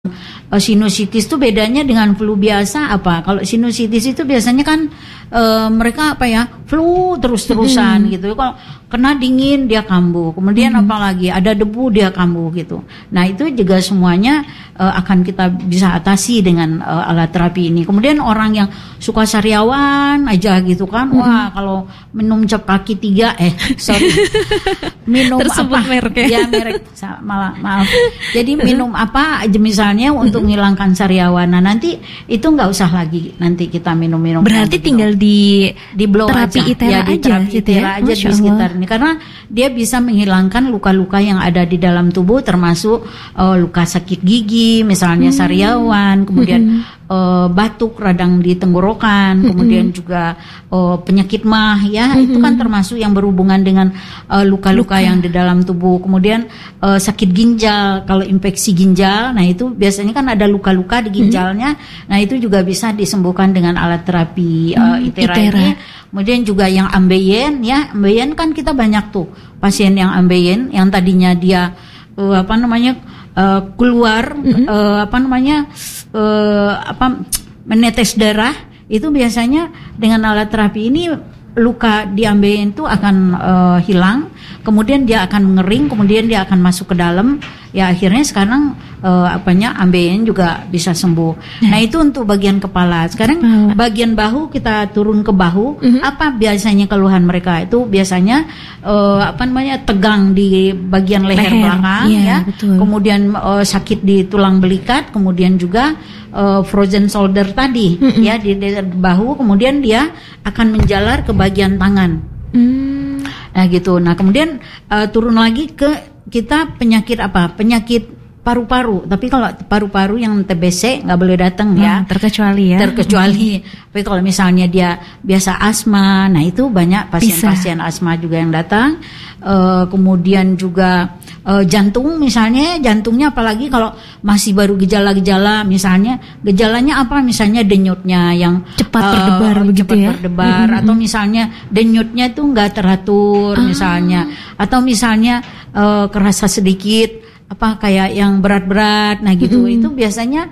Sinusitis itu bedanya dengan flu biasa apa? Kalau sinusitis itu biasanya kan mereka flu terus-terusan gitu. Kalau kena dingin dia kambuh, kemudian apalagi ada debu dia kambuh gitu. Nah itu juga semuanya akan kita bisa atasi dengan alat terapi ini. Kemudian orang yang suka sariawan aja gitu kan, wah kalau minum cap kaki 3 minum tersebut apa? Mereknya. Ya merek maaf. Jadi minum apa aja misalnya untuk menghilangkan sariawan. Nah nanti itu nggak usah lagi nanti kita minum-minum. Berarti gitu. Tinggal di blow terapi aja. itera di aja terapi gitu itera ya. aja di sekitar ini karena dia bisa menghilangkan luka-luka yang ada di dalam tubuh termasuk luka sakit gigi misalnya sariawan, kemudian batuk radang di tenggorokan, kemudian juga penyakit mah ya itu kan termasuk yang berhubungan dengan luka-luka yang di dalam tubuh. Kemudian sakit ginjal, kalau infeksi ginjal, nah itu biasanya kan ada luka-luka di ginjalnya. Nah itu juga bisa disembuhkan dengan alat terapi itera ini. Kemudian juga yang ambeien ya, ambeien kan kita banyak tuh pasien yang ambeien yang tadinya dia keluar menetes darah, itu biasanya dengan alat terapi ini luka di ambeien itu akan hilang, kemudian dia akan mengering, kemudian dia akan masuk ke dalam, ya akhirnya sekarang ambeien juga bisa sembuh. Nah itu untuk bagian kepala. Sekarang bagian bahu, kita turun ke bahu, apa biasanya keluhan mereka? Itu biasanya tegang di bagian leher belakang, betul. Kemudian sakit di tulang belikat, kemudian juga frozen shoulder tadi, ya di bahu, kemudian dia akan menjalar ke bagian tangan. Nah gitu. Nah kemudian turun lagi ke kita penyakit apa? Penyakit paru-paru. Tapi kalau paru-paru yang TBC nggak boleh datang ya. Terkecuali ya. Tapi kalau misalnya dia biasa asma, nah itu banyak pasien-pasien asma juga yang datang. Kemudian juga jantung misalnya, jantungnya apalagi kalau masih baru gejala-gejala, misalnya gejalanya apa? Misalnya denyutnya yang cepat berdebar atau misalnya denyutnya itu nggak teratur misalnya, atau misalnya kerasa sedikit kayak yang berat-berat, nah gitu. Itu biasanya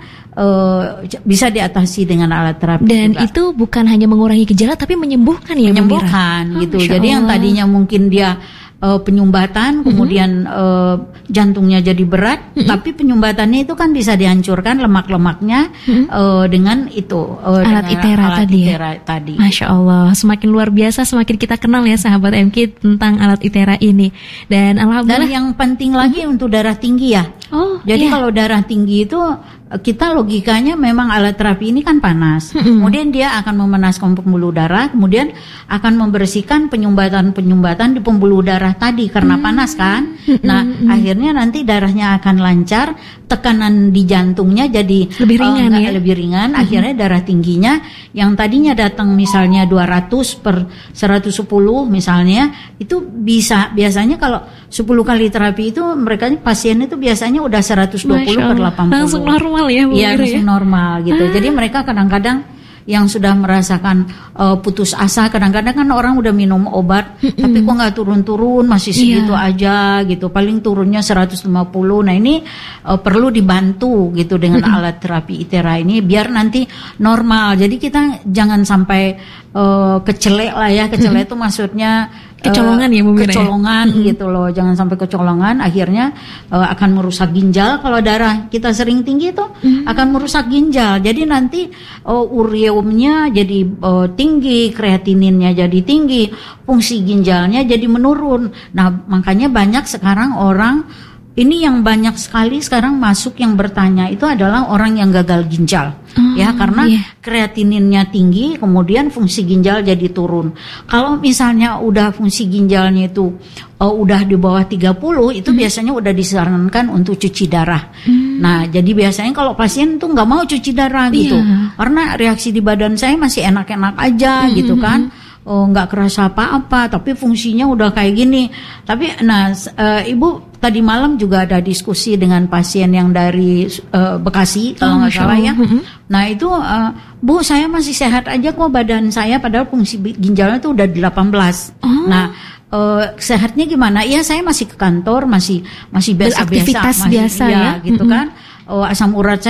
bisa diatasi dengan alat terapi. Dan juga. Itu bukan hanya mengurangi gejala tapi menyembuhkan ya, menyembuhkan gitu. Jadi yang tadinya mungkin dia penyumbatan, kemudian jantungnya jadi berat, tapi penyumbatannya itu kan bisa dihancurkan lemak-lemaknya dengan itu alat itera tadi. Masya Allah, semakin luar biasa semakin kita kenal ya sahabat MK tentang alat itera ini. Dan alhamdulillah. Dan yang penting lagi untuk darah tinggi ya. Jadi kalau darah tinggi itu kita logikanya memang alat terapi ini kan panas, kemudian dia akan memanaskan pembuluh darah, kemudian akan membersihkan penyumbatan di pembuluh darah tadi karena panas kan. Nah akhirnya nanti darahnya akan lancar, tekanan di jantungnya jadi lebih ringan lebih ringan. Akhirnya darah tingginya yang tadinya datang misalnya 200/110 misalnya, itu biasanya kalau 10 kali terapi itu mereka pasien itu biasanya udah 120/80. Langsung normal ya Bu. Iya, langsung normal gitu. Jadi mereka kadang-kadang yang sudah merasakan putus asa, kadang-kadang kan orang udah minum obat tapi kok nggak turun-turun, masih segitu aja gitu, paling turunnya 150. Nah ini perlu dibantu gitu dengan alat terapi itera ini biar nanti normal. Jadi kita jangan sampai kecelek lah ya. Kecelek itu maksudnya kecolongan ya Bu Mira. Kecolongan gitu loh, jangan sampai kecolongan, akhirnya akan merusak ginjal. Kalau darah kita sering tinggi itu akan merusak ginjal. Jadi nanti ureumnya jadi tinggi, kreatininnya jadi tinggi, fungsi ginjalnya jadi menurun. Nah makanya banyak sekarang orang ini yang banyak sekali sekarang masuk yang bertanya itu adalah orang yang gagal ginjal, ya karena kreatininnya tinggi, kemudian fungsi ginjal jadi turun. Kalau misalnya udah fungsi ginjalnya itu udah di bawah 30, itu biasanya udah disarankan untuk cuci darah. Nah jadi biasanya kalau pasien tuh nggak mau cuci darah gitu, karena reaksi di badan saya masih enak-enak aja gitu kan. Nggak kerasa apa-apa, tapi fungsinya udah kayak gini. Tapi Ibu tadi malam juga ada diskusi dengan pasien yang dari Bekasi kalau nggak salah ya. Nah itu Bu, saya masih sehat aja kok badan saya, padahal fungsi ginjalnya itu udah 18. Nah sehatnya gimana? Ya saya masih ke kantor, masih biasa-biasa, biasa ya gitu kan. asam urat